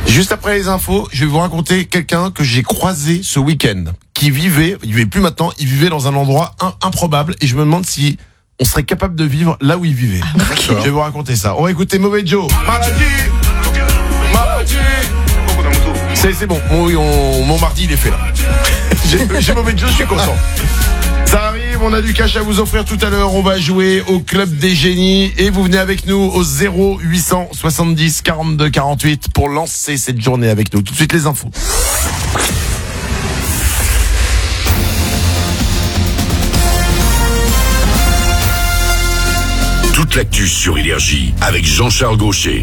Juste après les infos, je vais vous raconter quelqu'un que j'ai croisé ce week-end, il vivait plus maintenant, il vivait dans un endroit improbable et je me demande si on serait capable de vivre là où il vivait. Okay. Je vais vous raconter ça. On va écouter Mauvais Joe. C'est bon, mon mardi il est fait là. J'ai Mauvais Joe, je suis content. Ça arrive, on a du cash à vous offrir tout à l'heure. On va jouer au Club des Génies et vous venez avec nous au 0800 70 42 48 pour lancer cette journée avec nous. Tout de suite les infos. Toute l'actu sur Énergie avec Jean-Charles Gaucher.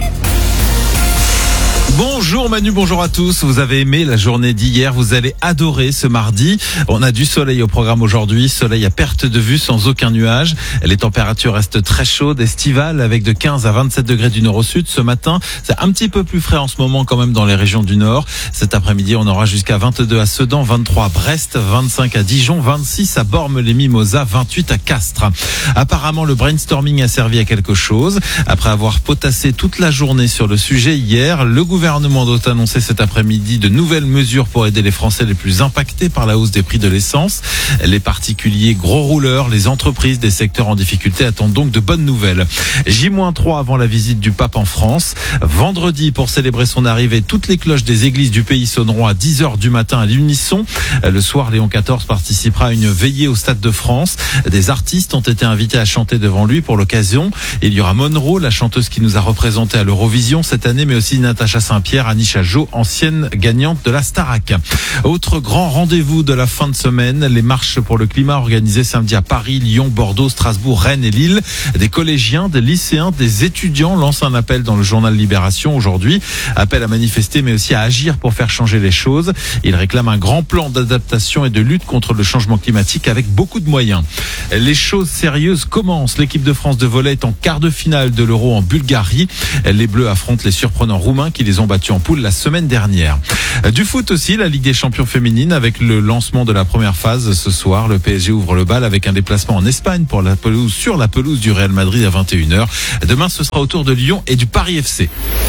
Bonjour Manu, bonjour à tous. Vous avez aimé la journée d'hier, vous allez adorer ce mardi. On a du soleil au programme aujourd'hui, soleil à perte de vue sans aucun nuage. Les températures restent très chaudes, estivales avec de 15 à 27 degrés du nord au sud. Ce matin, c'est un petit peu plus frais en ce moment quand même dans les régions du nord. Cet après-midi, on aura jusqu'à 22 à Sedan, 23 à Brest, 25 à Dijon, 26 à Bormes-les-Mimosas, 28 à Castres. Apparemment, le brainstorming a servi à quelque chose. Après avoir potassé toute la journée sur le sujet hier, le gouvernement doit annoncer cet après-midi de nouvelles mesures pour aider les Français les plus impactés par la hausse des prix de l'essence. Les particuliers gros rouleurs, les entreprises des secteurs en difficulté attendent donc de bonnes nouvelles. J-3 avant la visite du pape en France. Vendredi, pour célébrer son arrivée, toutes les cloches des églises du pays sonneront à 10h du matin à l'unisson. Le soir, Léon XIV participera à une veillée au Stade de France. Des artistes ont été invités à chanter devant lui pour l'occasion. Il y aura Monroe, la chanteuse qui nous a représenté à l'Eurovision cette année, mais aussi Natacha Saint-Pierre, Anisha Jo, ancienne gagnante de la Starac. Autre grand rendez-vous de la fin de semaine, les marches pour le climat organisées samedi à Paris, Lyon, Bordeaux, Strasbourg, Rennes et Lille. Des collégiens, des lycéens, des étudiants lancent un appel dans le journal Libération aujourd'hui. Appel à manifester mais aussi à agir pour faire changer les choses. Ils réclament un grand plan d'adaptation et de lutte contre le changement climatique avec beaucoup de moyens. Les choses sérieuses commencent. L'équipe de France de volley est en quart de finale de l'Euro en Bulgarie. Les Bleus affrontent les surprenants Roumains qui les ont battus en poule la semaine dernière. Du foot aussi, la Ligue des Champions féminine avec le lancement de la première phase ce soir. Le PSG ouvre le bal avec un déplacement en Espagne pour la pelouse, sur la pelouse du Real Madrid à 21h. Demain, ce sera au tour de Lyon et du Paris FC.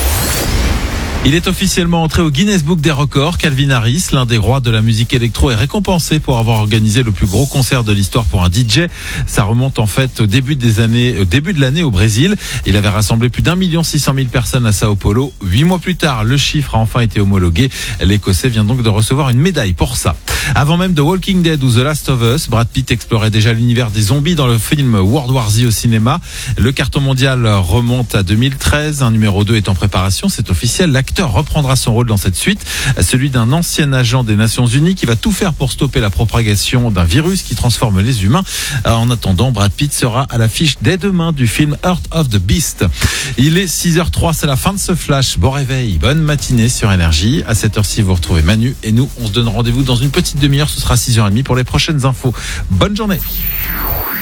Il est officiellement entré au Guinness Book des records. Calvin Harris, l'un des rois de la musique électro, est récompensé pour avoir organisé le plus gros concert de l'histoire pour un DJ. Ça remonte en fait au début de l'année au Brésil. Il avait rassemblé plus d'1 600 000 personnes à Sao Paulo. 8 mois plus tard, le chiffre a enfin été homologué. L'Écossais vient donc de recevoir une médaille pour ça. Avant même The Walking Dead ou The Last of Us, Brad Pitt explorait déjà l'univers des zombies dans le film World War Z au cinéma. Le carton mondial remonte à 2013. Un numéro 2 est en préparation, c'est officiel. L'acteur reprendra son rôle dans cette suite, celui d'un ancien agent des Nations Unies qui va tout faire pour stopper la propagation d'un virus qui transforme les humains. En attendant, Brad Pitt sera à l'affiche dès demain du film Heart of the Beast. Il est 6h03, c'est la fin de ce flash. Bon réveil, bonne matinée sur Énergie. À cette heure-ci, vous retrouvez Manu et nous, on se donne rendez-vous dans une petite demi-heure. Ce sera 6h30 pour les prochaines infos. Bonne journée.